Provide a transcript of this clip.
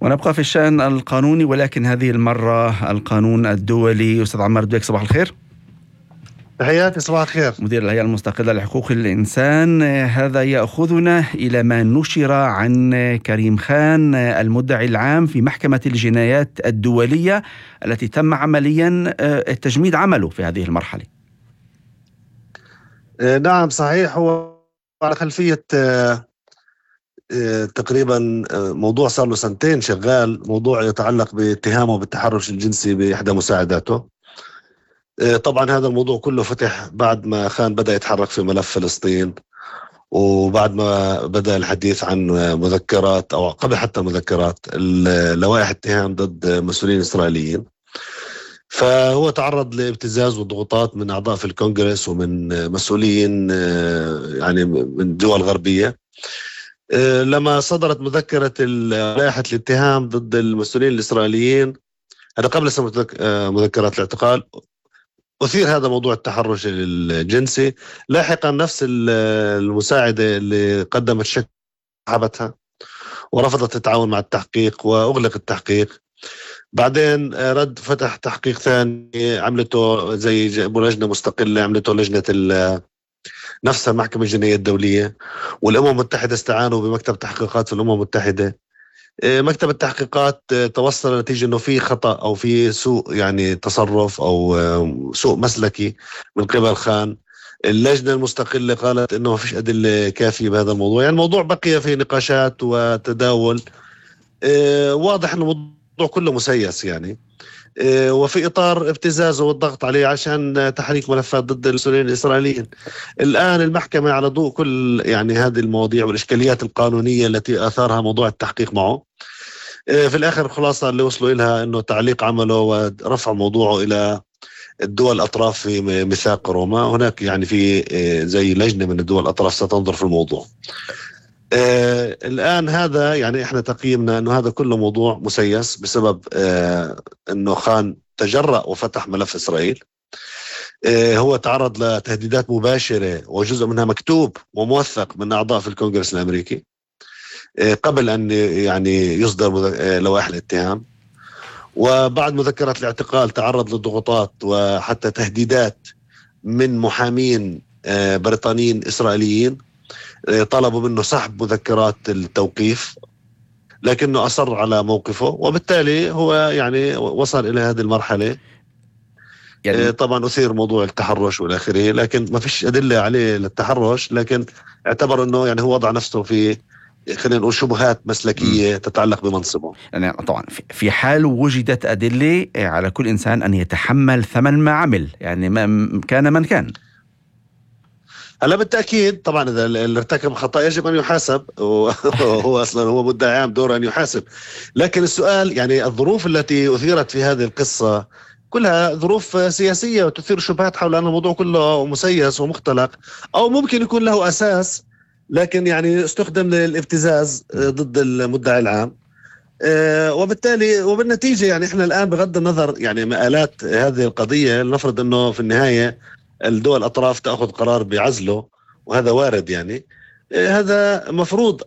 ونبقى في الشأن القانوني، ولكن هذه المرة القانون الدولي. أستاذ عمار دويك، صباح الخير. تحياتي، صباح الخير. مدير الهيئة المستقلة لحقوق الإنسان. هذا يأخذنا إلى ما نشر عن كريم خان المدعي العام في محكمة الجنايات الدولية التي تم عمليا تجميد عمله في هذه المرحلة. نعم صحيح. هو على خلفية تقريبا موضوع صار له سنتين شغال، موضوع يتعلق باتهامه بالتحرش الجنسي بإحدى مساعداته. طبعا هذا الموضوع كله فتح بعد ما خان بدأ يتحرك في ملف فلسطين، وبعد ما بدأ الحديث عن مذكرات أو قبل حتى مذكرات لوائح اتهام ضد مسؤولين إسرائيليين. فهو تعرض لابتزاز وضغوطات من أعضاء في الكونغرس ومن مسؤولين يعني من دول غربية. لما صدرت مذكرة لائحة الاتهام ضد المسؤولين الإسرائيليين، هذا قبل مذكرات الاعتقال، أثير هذا موضوع التحرش الجنسي. لاحقا نفس المساعدة اللي قدمت شكوى سحبتها ورفضت التعاون مع التحقيق وأغلق التحقيق. بعدين فتح تحقيق ثاني عملته زي لجنة مستقلة، عملته لجنة نفسها المحكمة الجنائية الدولية، والأمم المتحدة استعانوا بمكتب تحقيقات في الأمم المتحدة. مكتب التحقيقات توصل لنتيجة أنه في خطأ أو في سوء يعني تصرف أو سوء مسلكي من قبل خان. اللجنة المستقلة قالت أنه ما فيش أدلة كافية بهذا الموضوع. يعني الموضوع بقي في نقاشات وتداول. واضح أنه الموضوع كله مسيس يعني، وفي إطار ابتزازه والضغط عليه عشان تحريك ملفات ضد المسؤولين الإسرائيليين. الآن المحكمة على ضوء كل يعني هذه المواضيع والإشكاليات القانونية التي أثارها موضوع التحقيق معه، في الآخر خلاصة اللي وصلوا إلها أنه تعليق عمله ورفع موضوعه إلى الدول الأطراف في ميثاق روما. هناك يعني في زي لجنة من الدول الأطراف ستنظر في الموضوع. الآن هذا يعني إحنا تقييمنا أنه هذا كله موضوع مسيس بسبب أنه خان تجرأ وفتح ملف إسرائيل. هو تعرض لتهديدات مباشرة وجزء منها مكتوب وموثق من أعضاء في الكونغرس الأمريكي قبل أن يعني يصدر لوائح الاتهام. وبعد مذكرة الاعتقال تعرض لضغوطات وحتى تهديدات من محامين بريطانيين إسرائيليين طلبوا منه سحب مذكرات التوقيف، لكنه أصر على موقفه، وبالتالي هو يعني وصل إلى هذه المرحلة. يعني طبعا أثير موضوع التحرش والآخره، لكن ما فيش أدلة عليه للتحرش، لكن اعتبر أنه يعني هو وضع نفسه في خلينا نقول شبهات مسلكية تتعلق بمنصبه. يعني طبعا في حال وجدت أدلة على كل إنسان أن يتحمل ثمن ما عمل، يعني ما كان من كان. هلا بالتأكيد طبعا إذا اللي ارتكب خطأ يجب أن يحاسب، وهو أصلا هو مدعي عام دوره أن يحاسب. لكن السؤال يعني الظروف التي أثيرت في هذه القصة كلها ظروف سياسية وتثير شبهات حول أن الموضوع كله مسيس ومختلق، أو ممكن يكون له أساس لكن يعني استخدم للابتزاز ضد المدعي العام. وبالتالي وبالنتيجة يعني إحنا الآن بغض النظر يعني مآلات هذه القضية، لنفرض أنه في النهاية الدول الأطراف تأخذ قرار بعزله، وهذا وارد يعني. هذا مفروض